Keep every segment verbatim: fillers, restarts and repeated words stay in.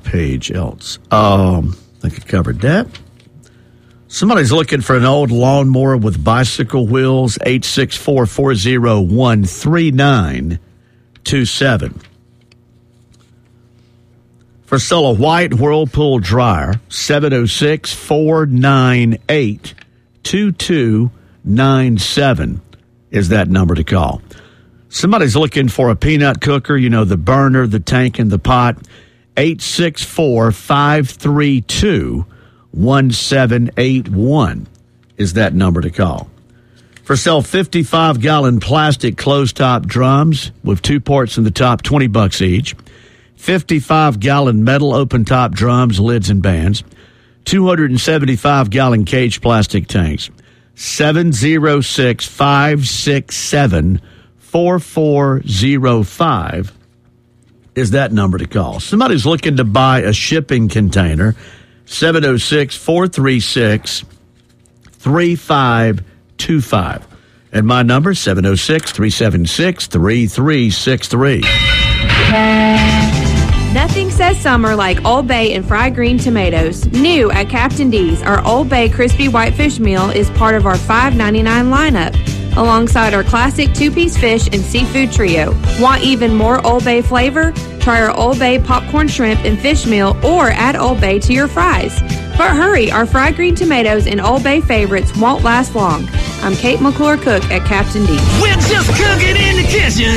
page else? Um, I think I covered that. Somebody's looking for an old lawnmower with bicycle wheels, eight six four, four oh one, three nine two seven. For sale, a white Whirlpool dryer, seven oh six, four nine eight, two two nine seven is that number to call. Somebody's looking for a peanut cooker, you know, the burner, the tank, and the pot, eight six four, five three two, one seven eight one is that number to call. For sale, fifty-five gallon plastic closed-top drums with two ports in the top, twenty bucks each. fifty-five gallon metal open-top drums, lids, and bands. two hundred seventy-five gallon cage plastic tanks. seven oh six, five six seven, four four oh five is that number to call. Somebody's looking to buy a shipping container. seven oh six, four three six, three five two five. And my number, seven oh six, three seven six, three three six three. Nothing says summer like Old Bay and fried green tomatoes. New at Captain D's, our Old Bay crispy whitefish meal is part of our five ninety-nine lineup, alongside our classic two-piece fish and seafood trio. Want even more Old Bay flavor? Try our Old Bay popcorn shrimp and fish meal, or add Old Bay to your fries. But hurry, our fried green tomatoes and Old Bay favorites won't last long. I'm Kate McClure Cook at Captain D's. We're just cooking in the kitchen.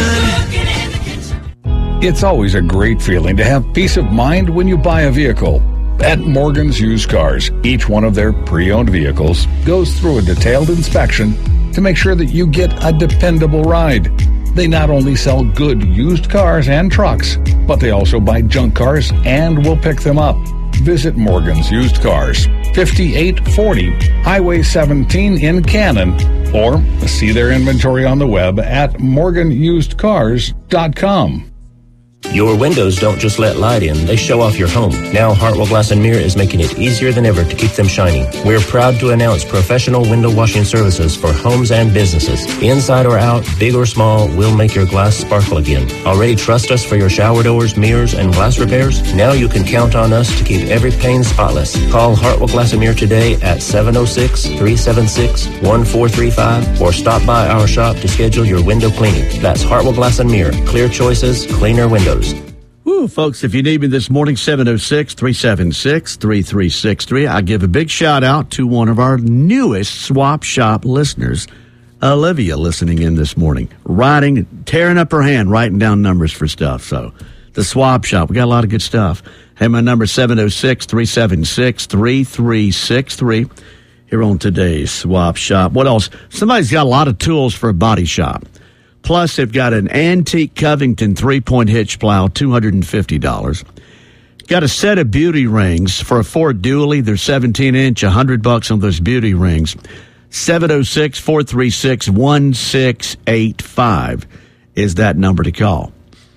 It's always a great feeling to have peace of mind when you buy a vehicle. At Morgan's Used Cars, each one of their pre-owned vehicles goes through a detailed inspection to make sure that you get a dependable ride. They not only sell good used cars and trucks, but they also buy junk cars and will pick them up. Visit Morgan's Used Cars, fifty-eight forty Highway seventeen in Cannon, or see their inventory on the web at morgan used cars dot com. Your windows don't just let light in, they show off your home. Now Hartwell Glass and Mirror is making it easier than ever to keep them shining. We're proud to announce professional window washing services for homes and businesses. Inside or out, big or small, we'll make your glass sparkle again. Already trust us for your shower doors, mirrors, and glass repairs? Now you can count on us to keep every pane spotless. Call Hartwell Glass and Mirror today at seven oh six, three seven six, one four three five or stop by our shop to schedule your window cleaning. That's Hartwell Glass and Mirror. Clear choices, cleaner windows. Woo, folks, if you need me this morning, seven oh six, three seven six, three three six three. I give a big shout out to one of our newest Swap Shop listeners, Olivia, listening in this morning, writing, tearing up her hand, writing down numbers for stuff. So the Swap Shop, we got a lot of good stuff. Hey, my number seven oh six, three seven six, three three six three here on today's Swap Shop. What else? Somebody's got a lot of tools for a body shop. Plus, they've got an antique Covington three-point hitch plow, two hundred fifty dollars. Got a set of beauty rings for a Ford Dually. They're seventeen inch, one hundred bucks on those beauty rings. seven oh six, four three six, one six eight five is that number to call.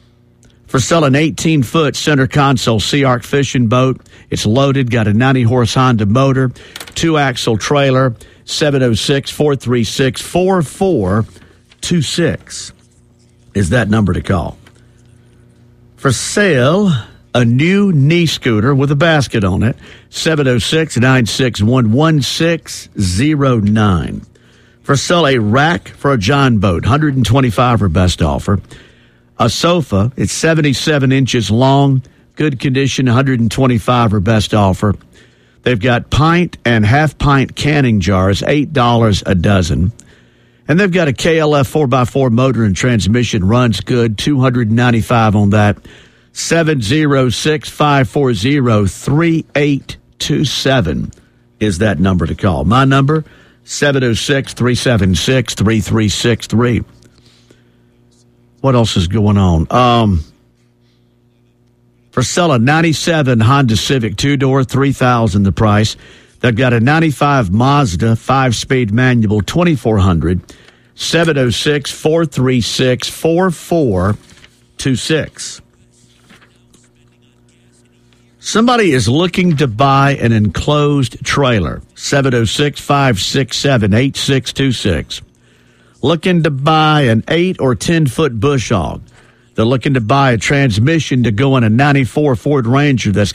For sale, an eighteen-foot center console Sea Arc fishing boat. It's loaded, got a ninety horse Honda motor, two-axle trailer, seven oh six, four three six, four four two six is that number to call. For sale, a new knee scooter with a basket on it, seven oh six, nine six one, one six oh nine. For sale, a rack for a John boat, one hundred twenty-five dollars or best offer. A sofa, it's seventy-seven inches long, good condition, one hundred twenty-five dollars or best offer. They've got pint and half pint canning jars, eight dollars a dozen. And they've got a K L F four by four motor and transmission, runs good, two hundred ninety-five dollars on that. seven oh six, five four oh, three eight two seven is that number to call. My number, seven oh six, three seven six, three three six three. What else is going on? Um, for sale, a ninety-seven Honda Civic two-door, three thousand dollars the price. They've got a ninety-five Mazda five-speed manual, twenty-four hundred dollars, seven oh six, four three six, four four two six. Somebody is looking to buy an enclosed trailer, seven oh six, five six seven, eight six two six. Looking to buy an eight or ten-foot bush hog. They're looking to buy a transmission to go in a ninety-four Ford Ranger that's